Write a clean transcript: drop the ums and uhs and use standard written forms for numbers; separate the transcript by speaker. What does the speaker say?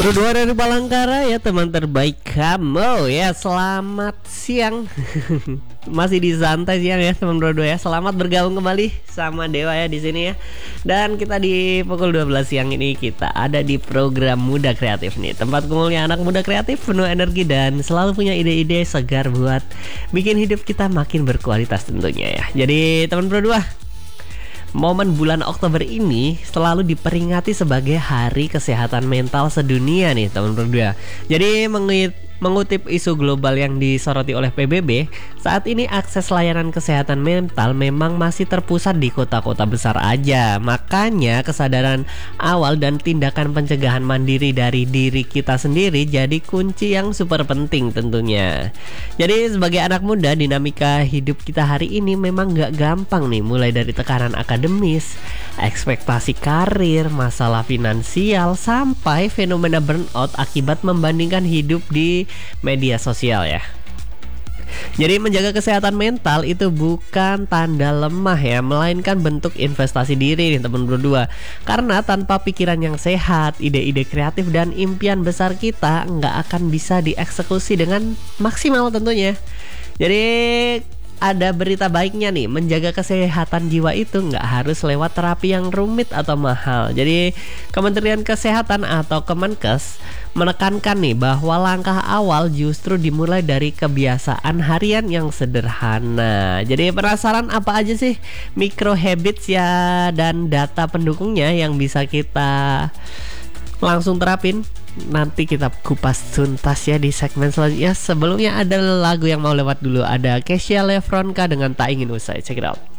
Speaker 1: Berdua dari Palangkara ya teman terbaik kamu ya. Selamat siang. Masih di santai siang ya teman berdua ya. Selamat bergabung kembali sama Dewa ya di sini ya. Dan kita di pukul 12 siang ini kita ada di program Muda Kreatif nih. Tempat kumpulnya anak muda kreatif penuh energi dan selalu punya ide-ide segar buat bikin hidup kita makin berkualitas tentunya ya. Jadi teman berdua, momen bulan Oktober ini selalu diperingati sebagai Hari Kesehatan Mental Sedunia nih teman berdua. Jadi mengutip isu global yang disoroti oleh PBB, saat ini akses layanan kesehatan mental memang masih terpusat di kota-kota besar aja. Makanya kesadaran awal dan tindakan pencegahan mandiri dari diri kita sendiri jadi kunci yang super penting tentunya. Jadi sebagai anak muda, dinamika hidup kita hari ini memang gak gampang nih. Mulai dari tekanan akademis, ekspektasi karir, masalah finansial, sampai fenomena burnout akibat membandingkan hidup di media sosial ya. Jadi menjaga kesehatan mental itu bukan tanda lemah ya, melainkan bentuk investasi diri nih teman berdua. Karena tanpa pikiran yang sehat, ide-ide kreatif dan impian besar kita nggak akan bisa dieksekusi dengan maksimal tentunya. Jadi ada berita baiknya nih, menjaga kesehatan jiwa itu nggak harus lewat terapi yang rumit atau mahal. Jadi Kementerian Kesehatan atau Kemenkes menekankan nih bahwa langkah awal justru dimulai dari kebiasaan harian yang sederhana. Jadi penasaran apa aja sih micro habits ya dan data pendukungnya yang bisa kita langsung terapin? Nanti kita kupas tuntas ya di segmen selanjutnya. Sebelumnya ada lagu yang mau lewat dulu. Ada Kesha Lefronka dengan Tak Ingin Usai. Check it out.